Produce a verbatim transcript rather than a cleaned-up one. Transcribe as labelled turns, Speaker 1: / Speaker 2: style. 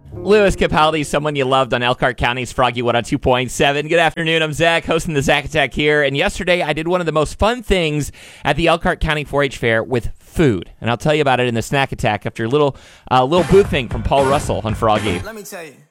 Speaker 1: Louis Capaldi, someone you loved on Elkhart County's Froggy one oh two point seven. Good afternoon, I'm Zach, hosting the Zach Attack here. And yesterday I did one of the most fun things at the Elkhart County four H Fair with food. And I'll tell you about it in the Snack Attack after a little, uh, little boothing from Paul Russell on Froggy.
Speaker 2: Let me tell you.